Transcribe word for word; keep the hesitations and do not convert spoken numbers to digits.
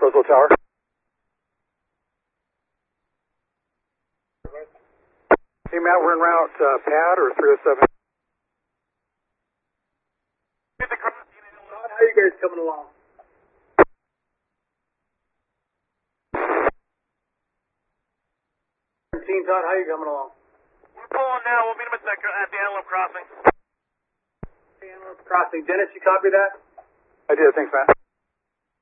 Roswell Tower. Hey, Matt, we're en route uh, pad or three oh seven. How are you guys coming along? seventeen, Todd, how are you coming along? We're pulling now. We'll meet him at the, at the Antelope Crossing. Antelope Crossing. Dennis, you copy that? I did. Thanks, Matt.